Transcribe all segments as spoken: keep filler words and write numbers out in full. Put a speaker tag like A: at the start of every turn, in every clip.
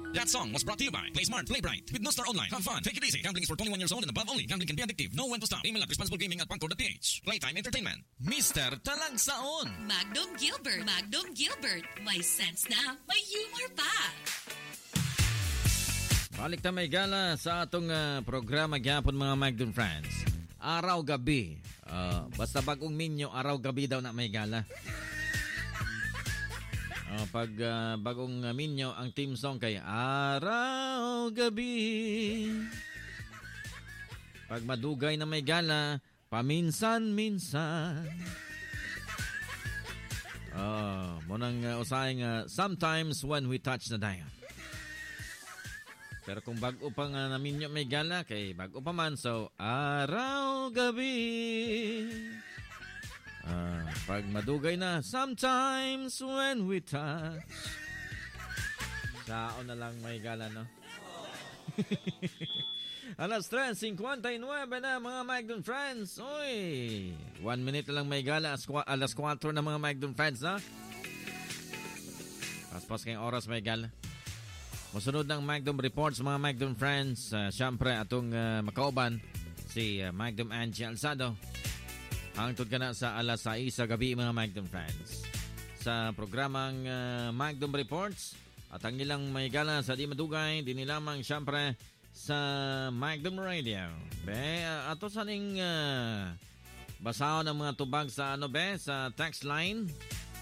A: That song was brought to you by Play Smart, Play Bright. With No Star Online, have fun, take it easy. Gambling is for twenty-one years old and above only. Gambling can be addictive. Know when to stop. Email at responsiblegaming at pangco dot p h. Playtime Entertainment. Mister Talagsaon.
B: Magnum Gilbert. Magnum Gilbert. May sense na, may humor pa.
C: Balik na may gala sa atong uh, programa gyapon mga Magnum friends. Araw-gabi. Uh, basta bagong minyo, araw-gabi daw na may gala. Uh, pag uh, bagong uh, minyo, ang team song kay Araw-gabi. Pag madugay na may gala, paminsan-minsan. Uh, munang uh, usahing uh, sometimes when we touch na dayon. Pero kung bago pa nga namin nyo may gala, kay bago pa man, so araw-gabi. Uh, pag madugay na, sometimes when we touch. Sao na lang may gala, no? Alas tres fifty-nine na mga Magnum friends. Uy, one minute na lang may gala, alas four na mga Magnum friends, no? Paspas kayong oras may gala. Masunod ng Magnum Reports mga Magnum friends. Uh, Siyempre atong uh, makauban si uh, Magnum Angie Alzado. Hangtod ka na sa alas sais sa gabi mga Magnum friends. Sa programang uh, Magnum Reports at ang ilang may gala sa di madugay, di nilamang siyempre sa Magnum Radio. Be, uh, ato saning uh, basaw ng mga tubag sa ano be, sa text line.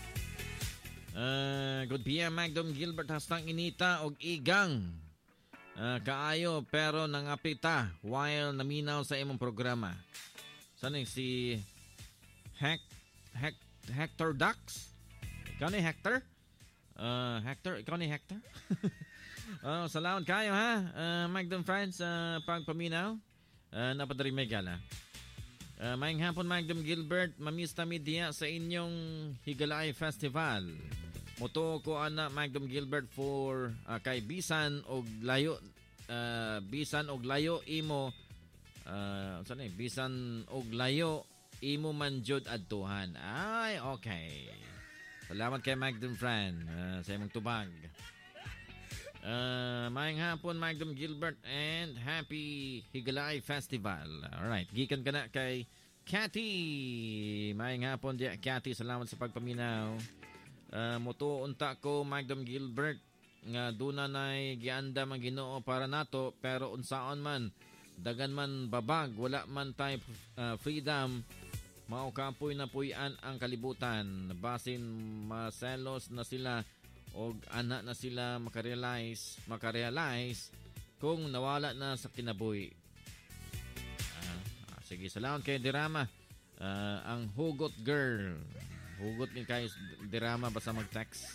C: Uh, good P M Magnum Gilbert hastang inita og igang uh, kaayo pero nangapita while naminaw sa imong programa. Saning si Hec Hec Hector Dax. Ikaw ni Hector? Uh, Hector, ikaw ni Hector? Oh, salamat kayo ha. Uh, Magnum friends uh, pagpaminaw. Uh, napadari may gala. Uh, Mayang hapon Magnum Gilbert, mamista media sa inyong Higalay Festival. Moto ko ana Magnum Gilbert for uh, kay Bisan og layo uh, Bisan og layo imo uh, saan eh? Bisan og layo imo man jud adtuhan. Ay, okay. Salamat kay Magnum friend uh, sa imong tubag. Uh, Mayang hapon Magnum Gilbert and happy Higalay Festival. Alright, gikan ka na kay Cathy. Mayang hapon dia Cathy, salamat sa pagpaminaw. Uh, Moto unta ko Magnum Gilbert nga duna nay gianda man Ginoo para nato, pero unsaon man dagan man babag wala man tay uh, freedom, mao kapoy na puy-an ang kalibutan. Basin maselos na sila og ana na sila makarealize makarealize kung nawala na sa kinabuhi. Ah, ah, sige, salamat kay Dirama. Uh, ang Hugot Girl. Hugot ni kay Dirama basta mag-text.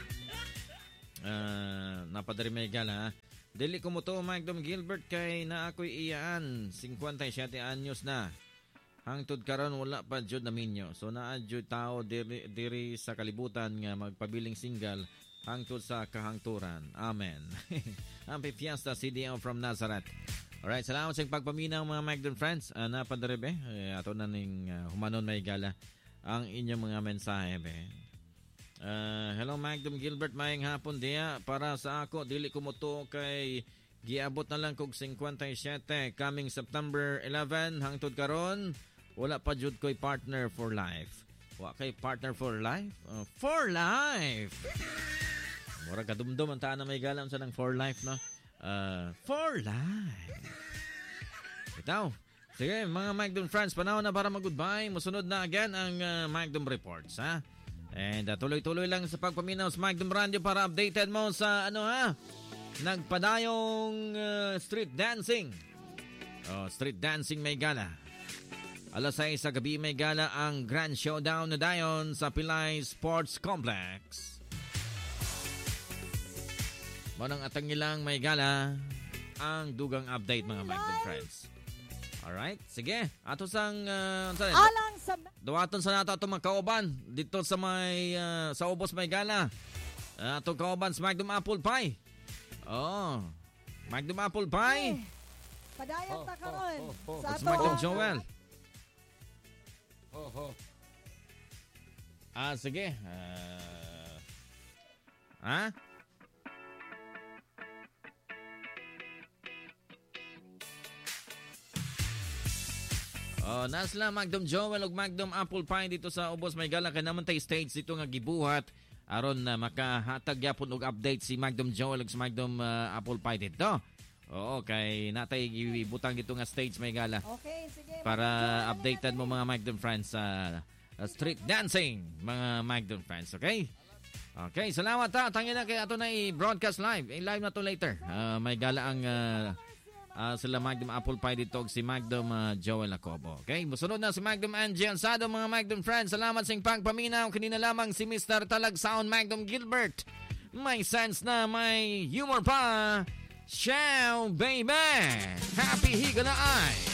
C: Uh, napadari may gala. Dili ko mo to Magnum Gilbert kay na ako'y iyaan. fifty-seven anyos na. Hangtod karon wala pa jud na minyo. So naa jud tao diri, diri sa kalibutan nga magpabiling single hangtod sa kahangturan. Amen. Happy Fiesta C D O from Nazareth. Alright, salamat sa pagpaminaw mga Magnum friends. Uh, napadari be. Uh, ato na ning uh, humanon may gala ang inyong mga mensahe be. Uh, hello Magnum Gilbert, mayang hapon diya. Para sa ako dili ko mo to kay giabot na lang kog fifty-seven coming September eleventh hangtod karon wala pa jud ko'y partner for life. Wa kay partner for life? Uh, for life! Mura kadumdum ang taan na may galam sa ng for life, no? Uh, for life! Itaw. Sige, mga Magnum friends, panahon na para mag-goodbye. Musunod na again ang uh, Magnum Reports, ha? And uh, tuloy-tuloy lang sa pagpaminaw sa Magnum Radio para updated mo sa ano, ha? Nagpadayong uh, street dancing. Oh, street dancing may gala. Alas sais sa gabi may gala ang Grand Showdown na dayon sa Pilay Sports Complex. Manang atang ilang may gala ang dugang update mga Magnum friends. Alright, sige. Ato sang uh,
D: alang sa
C: duwaton sa nato atong magkauban dito sa may uh, sa ubos may gala. Uh, atong kauban sa Magnum Apple Pie. Oh, Magnum Apple Pie.
D: Eh, padayon ta karon
C: oh, oh, oh,
D: sa
C: ato Magnum Joel.
E: Oh, oh.
C: Ah, sige. Uh, ha? Oh, nasla Magdom Joel ug Magdom Apple Pie dito sa Ubos may gala kay naman tay stage dito nga gibuhat aron na makahatag gyapon og update si Magdom Joel ug si Magdom uh, Apple Pie dito. Oo, kay natay gibutang dito nga stage may gala.
D: Okay, sige.
C: Para
D: Magdom,
C: updated mo mga Magdom friends sa uh, street dancing, mga Magdom friends, okay? Okay, salamat ha. Tangin na kay ato na i-broadcast live. I-live na to later. Uh, may gala ang uh, uh, sila Magdom Apple Pie dito si Magdom uh, Joel Acobo. Okay, musunod na si Magdom Angie Ansado mga Magdom friends. Salamat sing pagpaminaw. Kanina lamang si Mister Talag Sound Magdom Gilbert. May sense na may humor pa. Ciao, baby! Happy Higa na ay!